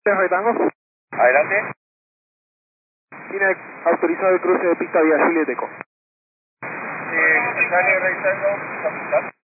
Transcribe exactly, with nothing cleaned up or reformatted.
Retango. Adelante. Tiene autorizado el cruce de pista vía Juliet Eco. Eh, sale Retango,